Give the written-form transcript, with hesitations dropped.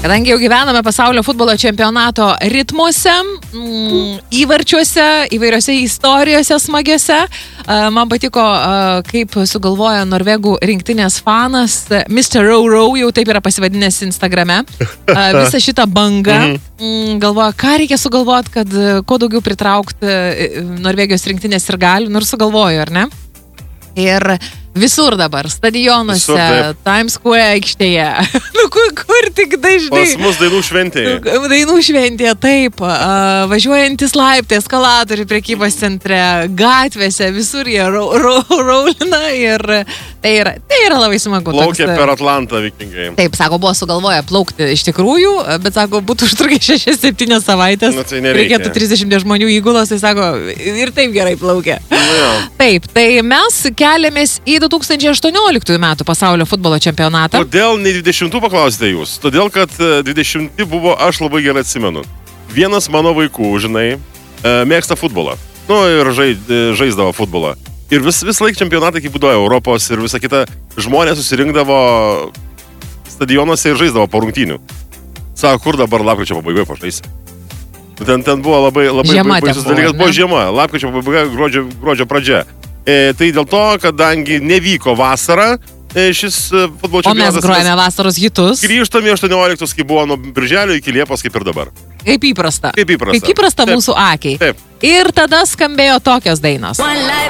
Kadangi jau gyvename pasaulio futbolo čempionato ritmuose, įvarčiuose, įvairiose istorijose smagiose, man patiko, kaip sugalvojo norvegų rinktinės fanas, Mr. Row, jau taip yra pasivadinęs Instagrame, visą šitą bangą, galvoja, ką reikia sugalvoti, kad kuo daugiau pritraukti Norvegijos rinktinės ir galių, nors sugalvojo, ar ne? Ir visur dabar, stadionuose, visur, Times Square aikštėje, kur tik dažnai. Pas mus dainų šventėje. Dainų šventėje, taip, važiuojantis laiptai, eskalatoriai prekybos centre, gatvėse, visur jie raulina ir tai yra labai smagu. Plaukė per Atlantą vikingai. Taip, sako, buvo sugalvoję plaukti iš tikrųjų, bet sako, būtų užtrukę 6-7 savaitės. Nu, tai reikėtų 30 žmonių įgulos, tai sako, ir taip gerai plaukė. Taip, tai mes keliamės į 2018 metų pasaulio futbolo čempionatą. Kodėl ne 20 paklausite jūs? Todėl, kad 20 buvo, aš labai gerai atsimenu. Vienas mano vaikų, žinai, mėgsta futbolą. Nu, ir žaisdavo futbolą. Ir vis laik čempionatai, kaip būdavo Europos ir visa kita, žmonės susirinkdavo stadionuose ir žaisdavo po rungtynių. Sako, kur dabar lapkričio pabaigoje pažaisi? Ten buvo labai baisus dalykas. Buvo žiema, lapkričio pabaiga, gruodžio pradžia. Tai dėl to, kadangi nevyko vasara, šis futbolo čempionatas... O mes grojame vasaros hitus. Grįžtame 18, kai buvo nuo birželio iki Liepos, kaip ir dabar. Kaip įprasta. Kaip įprasta Mūsų akiai. Taip. Ir tada skambėjo tokios dainos.